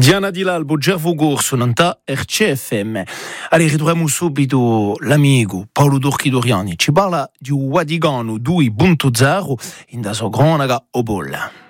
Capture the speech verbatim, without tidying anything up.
Diana Di Lalbo, Gervo Gorso, Nanta R C F M. Allora, ritroviamo subito l'amico Paolo Dorchi Doriani. Ci parla di Wadigano due punto zero in da sua cronaca o bolla.